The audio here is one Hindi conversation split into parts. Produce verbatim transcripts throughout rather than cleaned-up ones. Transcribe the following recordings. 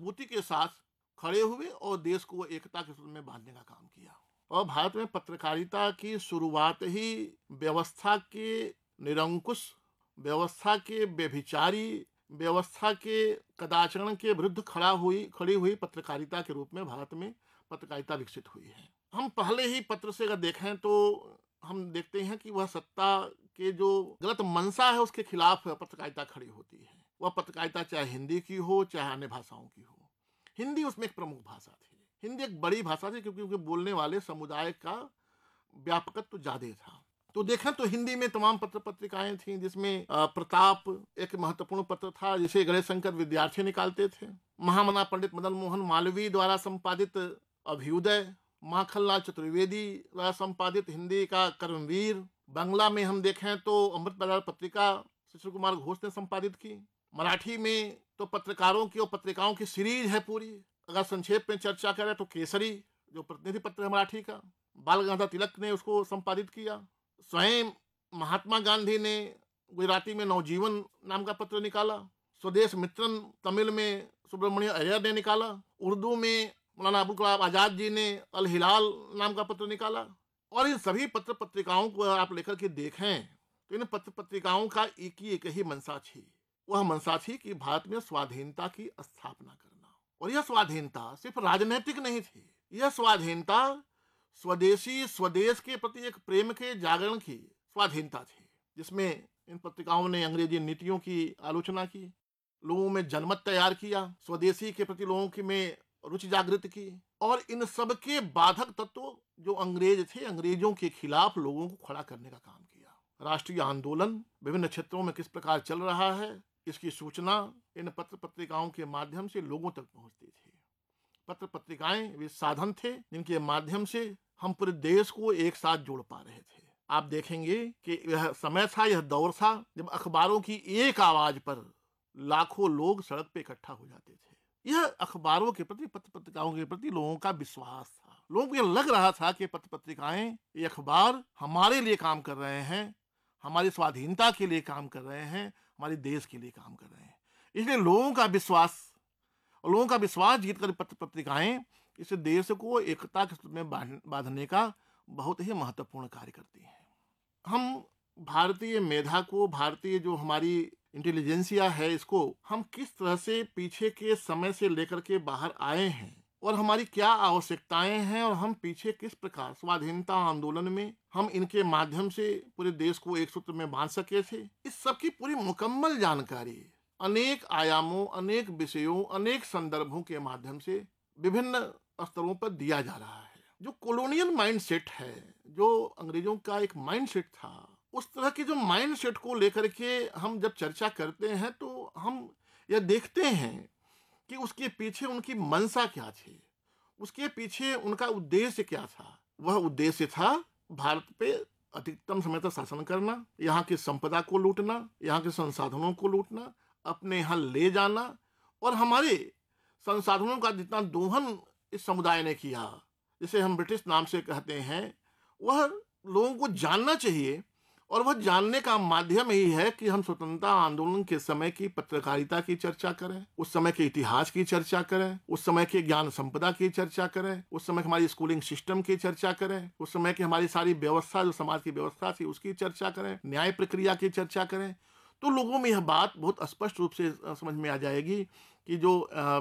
मजबूती के साथ खड़े हुए और देश को एकता के सूत्र में बांधने का काम किया। और भारत में पत्रकारिता की शुरुआत ही व्यवस्था के निरंकुश, व्यवस्था के व्यभिचारी, व्यवस्था के कदाचरण के विरुद्ध खड़ा हुई खड़ी हुई पत्रकारिता के रूप में भारत में पत्रकारिता विकसित हुई है। हम पहले ही पत्र से अगर देखें तो हम देखते हैं कि वह सत्ता के जो गलत मंशा है उसके खिलाफ पत्रकारिता खड़ी होती है। वह पत्रकारिता चाहे हिंदी की हो चाहे अन्य भाषाओं की हो। हिंदी उसमें एक प्रमुख भाषा थी। हिंदी एक बड़ी भाषा थी क्योंकि उनके बोलने वाले समुदाय का व्यापकत्व ज्यादा था। तो देखें तो हिंदी में तमाम पत्र पत्रिकाएं थीं, जिसमें प्रताप एक महत्वपूर्ण पत्र था जिसे गणेश शंकर विद्यार्थी निकालते थे। महामना पंडित मदन मोहन मालवीय द्वारा संपादित अभ्युदय, माखनलाल चतुर्वेदी द्वारा संपादित हिंदी का कर्मवीर। बांग्ला में हम देखें तो अमृत बाजार पत्रिका शिशिर कुमार घोष ने संपादित की। मराठी में तो पत्रकारों की और पत्रिकाओं की सीरीज है पूरी। अगर संक्षेप में चर्चा करें तो केसरी जो प्रतिनिधि पत्र है मराठी का, बाल गंगाधर तिलक ने उसको संपादित किया। स्वयं महात्मा गांधी ने गुजराती में नवजीवन नाम का पत्र निकाला। स्वदेश मित्रन तमिल में सुब्रमण्य अय्यर ने निकाला। उर्दू में मौलाना अबुल कलाम आजाद जी ने अल हिलाल नाम का पत्र निकाला। और इन सभी पत्र पत्रिकाओं को आप लेकर के देखें तो इन पत्र पत्रिकाओं का एक ही एक ही मंशा थी। वह मंशा थी कि भारत में स्वाधीनता की स्थापना करना। और यह स्वाधीनता सिर्फ राजनीतिक नहीं थी, यह स्वाधीनता स्वदेशी स्वदेश के प्रति एक प्रेम के जागरण की स्वाधीनता थी, जिसमें इन पत्रिकाओं ने अंग्रेजी नीतियों की आलोचना की, लोगों में जनमत तैयार किया, स्वदेशी के प्रति लोगों की में रुचि जागृत की। और इन सब के बाधक तत्व जो अंग्रेज थे, अंग्रेजों के खिलाफ लोगों को खड़ा करने का काम किया। राष्ट्रीय आंदोलन विभिन्न क्षेत्रों में किस प्रकार चल रहा है, इसकी सूचना इन पत्र पत्रिकाओं के माध्यम से लोगों तक पहुंचती थी। पत्र पत्रिकाएं वे साधन थे जिनके माध्यम से हम पूरे देश को एक साथ जोड़ पा रहे थे। आप देखेंगे कि यह समय था, यह दौर था जब अखबारों की एक आवाज पर लाखों लोग सड़क पे इकट्ठा हो जाते थे। यह अखबारों के प्रति, पत्र पत्रिकाओं के प्रति लोगों का विश्वास था। लोगों को यह लग रहा था कि पत्र पत्रिकाएं, ये अखबार हमारे लिए काम कर रहे हैं, हमारी स्वाधीनता के लिए काम कर रहे हैं, हमारे देश के लिए काम कर रहे हैं। इसलिए लोगों का विश्वास और लोगों का विश्वास जीतकर पत्र पत्रिकाएं इस देश को एकता के सूत्र में बांधने का बहुत ही महत्वपूर्ण कार्य करती हैं। हम भारतीय मेधा को, भारतीय जो हमारी इंटेलिजेंसिया है, इसको हम किस तरह से पीछे के समय से लेकर के बाहर आए हैं और हमारी क्या आवश्यकताएं हैं और हम पीछे किस प्रकार स्वाधीनता आंदोलन में हम इनके माध्यम से पूरे देश को एक सूत्र में बांध सके थे, इस सब की पूरी मुकम्मल जानकारी अनेक आयामों, अनेक विषयों, अनेक संदर्भों के माध्यम से विभिन्न स्तरों पर दिया जा रहा है। जो कॉलोनियल माइंडसेट है, जो अंग्रेजों का एक माइंडसेट था, उस तरह के जो माइंडसेट को लेकर के हम जब चर्चा करते हैं तो हम यह देखते हैं कि उसके पीछे उनकी मंशा क्या थी, उसके पीछे उनका उद्देश्य क्या था। वह उद्देश्य था भारत पे अधिकतम समय तक शासन करना, यहाँ की संपदा को लूटना, यहाँ के संसाधनों को लूटना, अपने यहाँ ले जाना। और हमारे संसाधनों का जितना दोहन इस समुदाय ने किया, जिसे हम ब्रिटिश नाम से कहते हैं, वह लोगों को जानना चाहिए। और वह जानने का माध्यम यही है कि हम स्वतंत्रता आंदोलन के समय की पत्रकारिता की चर्चा करें, उस समय के इतिहास की चर्चा करें, उस समय के ज्ञान संपदा की चर्चा करें, उस समय हमारी स्कूलिंग सिस्टम की चर्चा करें, उस समय की हमारी सारी व्यवस्था, जो समाज की व्यवस्था थी, उसकी चर्चा करें, न्याय प्रक्रिया की चर्चा करें। तो लोगों में यह बात बहुत स्पष्ट रूप से समझ में आ जाएगी कि जो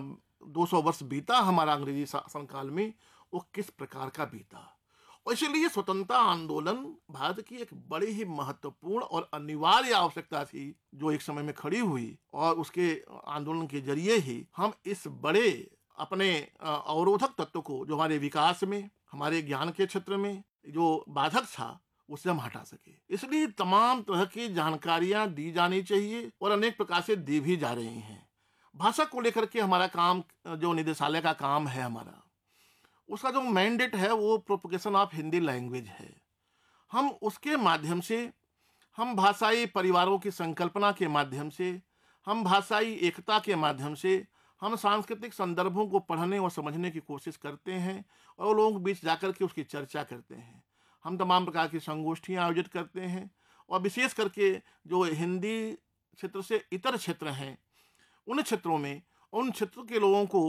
दो सौ वर्ष बीता हमारा अंग्रेजी शासनकाल में, वो किस प्रकार का बीता। और इसलिए स्वतंत्रता आंदोलन भारत की एक बड़ी ही महत्वपूर्ण और अनिवार्य आवश्यकता थी जो एक समय में खड़ी हुई। और उसके आंदोलन के जरिए ही हम इस बड़े अपने अवरोधक तत्व को, जो हमारे विकास में, हमारे ज्ञान के क्षेत्र में जो बाधक था, उसे हम हटा सके। इसलिए तमाम तरह की जानकारियां दी जानी चाहिए और अनेक प्रकार से दी भी जा रही हैं। भाषा को लेकर के हमारा काम, जो निदेशालय का काम है हमारा, उसका जो मैंडेट है वो प्रोपगेशन ऑफ हिंदी लैंग्वेज है। हम उसके माध्यम से, हम भाषाई परिवारों की संकल्पना के माध्यम से, हम भाषाई एकता के माध्यम से, हम सांस्कृतिक संदर्भों को पढ़ने और समझने की कोशिश करते हैं और लोगों के बीच जाकर के उसकी चर्चा करते हैं। हम तमाम प्रकार की संगोष्ठियाँ आयोजित करते हैं और विशेष करके जो हिंदी क्षेत्र से इतर क्षेत्र हैं, उन क्षेत्रों में, उन क्षेत्रों के लोगों को